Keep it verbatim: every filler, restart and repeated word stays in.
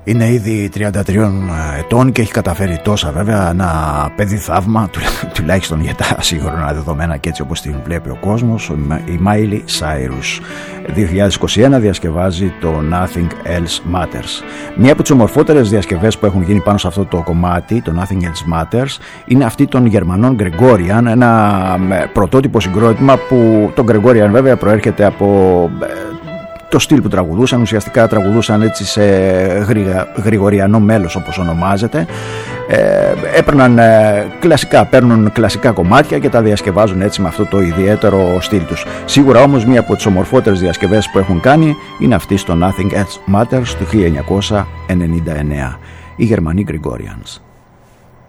Είναι ήδη τριάντα τριών ετών και έχει καταφέρει τόσα, βέβαια, ένα παιδί θαύμα, τουλάχιστον για τα σύγχρονα δεδομένα και έτσι όπως την βλέπει ο κόσμος. Η Miley Cyrus δύο χιλιάδες είκοσι ένα διασκευάζει το Nothing Else Matters. Μία από τις ομορφότερες διασκευές που έχουν γίνει πάνω σε αυτό το κομμάτι, το Nothing Else Matters, είναι αυτή των Γερμανών Gregorian, ένα πρωτότυπο συγκρότημα που το Gregorian βέβαια προέρχεται από το στυλ που τραγουδούσαν. Ουσιαστικά τραγουδούσαν έτσι σε γρηγα, γρηγοριανό μέλος, όπως ονομάζεται. Ε, έπαιρναν ε, κλασικά, παίρνουν κλασικά κομμάτια και τα διασκευάζουν έτσι με αυτό το ιδιαίτερο στυλ τους. Σίγουρα όμως μία από τις ομορφότερες διασκευές που έχουν κάνει είναι αυτή στο Nothing Else Matters του χίλια εννιακόσια ενενήντα εννέα, οι Γερμανοί Gregorians.